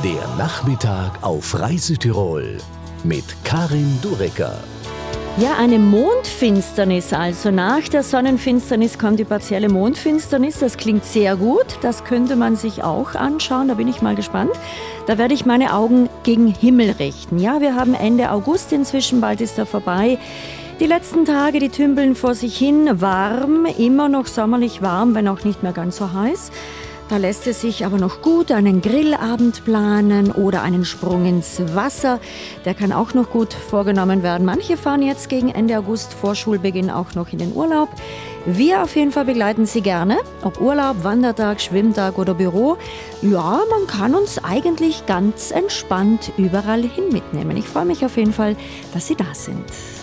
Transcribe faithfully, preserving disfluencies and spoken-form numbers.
Der Nachmittag auf Reise Tirol mit Karin Durecker. Ja, eine Mondfinsternis also. Nach der Sonnenfinsternis kommt die partielle Mondfinsternis. Das klingt sehr gut. Das könnte man sich auch anschauen. Da bin ich mal gespannt. Da werde ich meine Augen gegen Himmel richten. Ja, wir haben Ende August inzwischen. Bald ist er vorbei. Die letzten Tage, die tümpeln vor sich hin. Warm, immer noch sommerlich warm, wenn auch nicht mehr ganz so heiß. Da lässt es sich aber noch gut einen Grillabend planen oder einen Sprung ins Wasser. Der kann auch noch gut vorgenommen werden. Manche fahren jetzt gegen Ende August vor Schulbeginn auch noch in den Urlaub. Wir auf jeden Fall begleiten Sie gerne, ob Urlaub, Wandertag, Schwimmtag oder Büro. Ja, man kann uns eigentlich ganz entspannt überall hin mitnehmen. Ich freue mich auf jeden Fall, dass Sie da sind.